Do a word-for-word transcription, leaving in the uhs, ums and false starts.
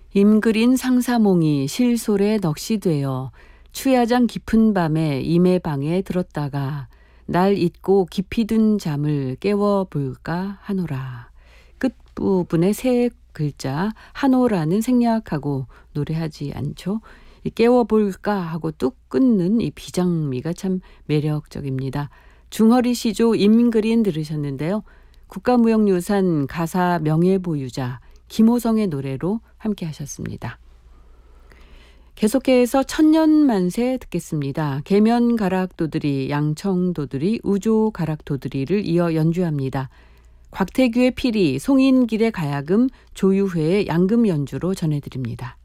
임그린 상사몽이 실솔에 넋이 되어 추야장 깊은 밤에 임의방에 들었다가 날 잊고 깊이 든 잠을 깨워볼까 하노라. 끝부분에 세 글자 하노라는 생략하고 노래하지 않죠. 깨워볼까 하고 뚝 끊는 이 비장미가 참 매력적입니다. 중허리 시조 임그린 들으셨는데요. 국가무형유산 가사 명예보유자 김호성의 노래로 함께 하셨습니다. 계속해서 천년만세 듣겠습니다. 계면가락도들이, 양청도들이, 우조가락도들이를 이어 연주합니다. 곽태규의 피리, 송인길의 가야금, 조유회의 양금 연주로 전해드립니다.